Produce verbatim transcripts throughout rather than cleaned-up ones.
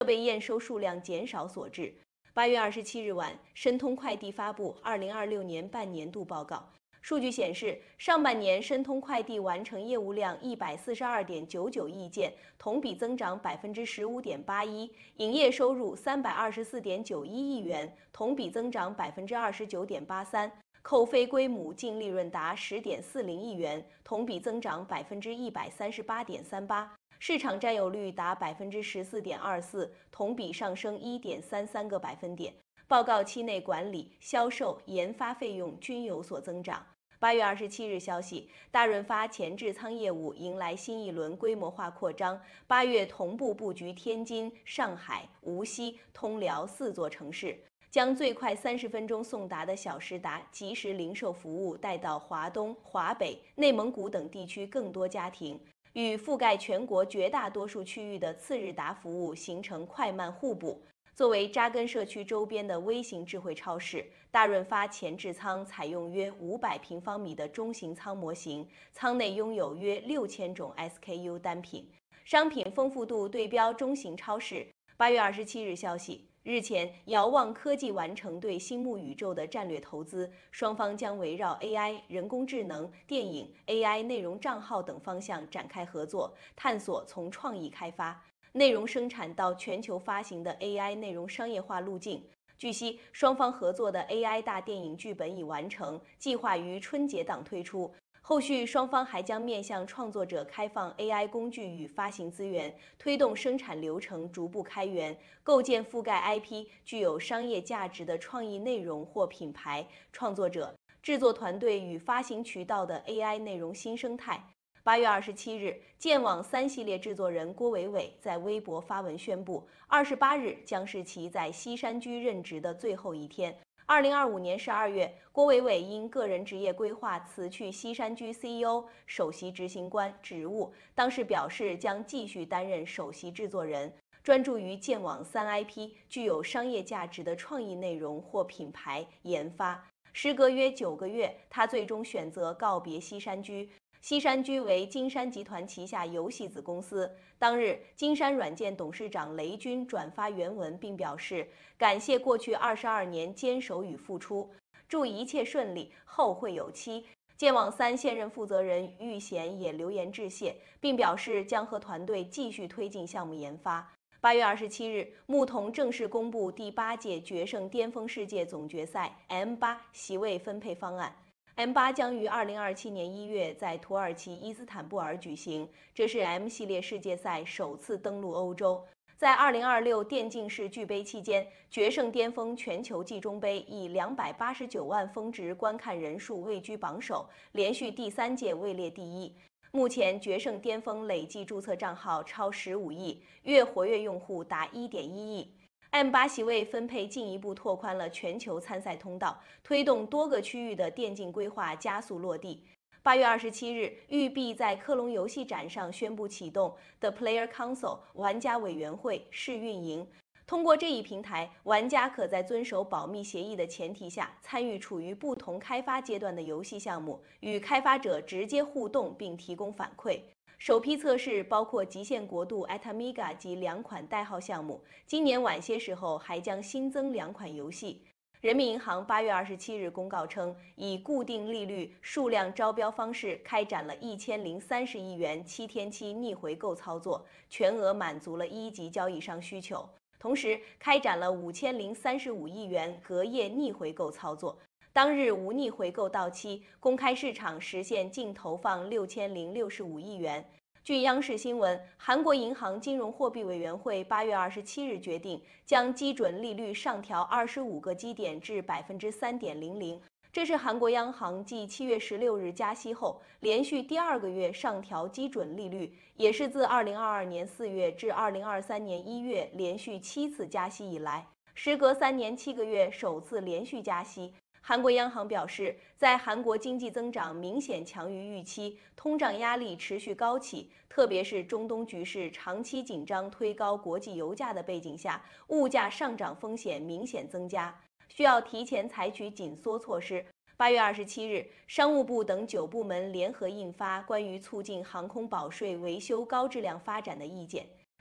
设备验收数量减少所致。八月二十七日晚，申通快递发布二零二六年半年度报告。数据显示，上半年申通快递完成业务量一百四十二点九九亿件，同比增长百分之十五点八一；营业收入三百二十四点九一亿元，同比增长百分之二十九点八三；扣非归母净利润达十点四零亿元，同比增长百分之一百三十八点三八。市场占有率达百分之十四点二四，同比上升一点三三个百分点。报告期内管理、销售、研发费用均有所增长。八月二十七日消息，大润发前置仓业务迎来新一轮规模化扩张，八月同步布局天津、上海、无锡、通辽四座城市，将最快三十分钟送达的小时达即时零售服务带到华东、华北、内蒙古等地区更多家庭，与覆盖全国绝大多数区域的次日达服务形成快慢互补。作为扎根社区周边的微型智慧超市，大润发前置仓采用约五百平方米的中型仓模型，仓内拥有约六千种 S K U 单品，商品丰富度对标中型超市。八月二十七日消息，日前，遥望科技完成对星目宇宙的战略投资，双方将围绕 A I、人工智能、电影、A I 内容账号等方向展开合作，探索从创意开发、内容生产到全球发行的 A I 内容商业化路径。据悉，双方合作的 A I 大电影剧本已完成，计划于春节档推出。后续双方还将面向创作者开放 A I 工具与发行资源，推动生产流程逐步开源，构建覆盖 I P 具有商业价值的创意内容或品牌、创作者、制作团队与发行渠道的 A I 内容新生态。八月二十七日，剑网三系列制作人郭伟伟在微博发文宣布，二十八日将是其在西山居任职的最后一天。二零二五年十二月，郭伟伟因个人职业规划辞去西山居 C E O、首席执行官职务，当时表示将继续担任首席制作人，专注于剑网三 I P 具有商业价值的创意内容或品牌研发。时隔约九个月，他最终选择告别西山居。西山居为金山集团旗下游戏子公司。当日，金山软件董事长雷军转发原文，并表示感谢过去二十二年坚守与付出，祝一切顺利，后会有期。剑网三现任负责人玉贤也留言致谢，并表示将和团队继续推进项目研发。八月二十七日，牧童正式公布第八届决胜巅峰世界总决赛 M 八 席位分配方案。M 八 将于二零二七年一月在土耳其伊斯坦布尔举行，这是 M 系列世界赛首次登陆欧洲。在二零二六电竞世俱杯期间，决胜巅峰全球季中杯以两百八十九万峰值观看人数位居榜首，连续第三届位列第一。目前，决胜巅峰累计注册账号超十五亿，月活跃用户达一点一亿。M 八 席位分配进一步拓宽了全球参赛通道，推动多个区域的电竞规划加速落地。八月二十七日，育碧在科隆游戏展上宣布启动 The Player Council 玩家委员会试运营。通过这一平台，玩家可在遵守保密协议的前提下，参与处于不同开发阶段的游戏项目，与开发者直接互动并提供反馈。首批测试包括极限国度 Atamiga 及两款代号项目，今年晚些时候还将新增两款游戏。人民银行八月二十七日公告称，以固定利率数量招标方式开展了一千零三十亿元七天期逆回购操作，全额满足了一级交易商需求。同时，开展了五千零三十五亿元隔夜逆回购操作。当日无逆回购到期，公开市场实现净投放六千零六十五亿元。据央视新闻，韩国银行金融货币委员会八月二十七日决定，将基准利率上调二十五个基点至百分之三点零零。这是韩国央行继七月十六日加息后，连续第二个月上调基准利率，也是自二零二二年四月至二零二三年一月连续七次加息以来，时隔三年七个月首次连续加息。韩国央行表示，在韩国经济增长明显强于预期，通胀压力持续高企，特别是中东局势长期紧张推高国际油价的背景下，物价上涨风险明显增加，需要提前采取紧缩措施。八月二十七日，商务部等九部门联合印发关于促进航空保税维修高质量发展的意见。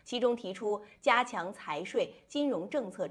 其中提出加强财税、金融政策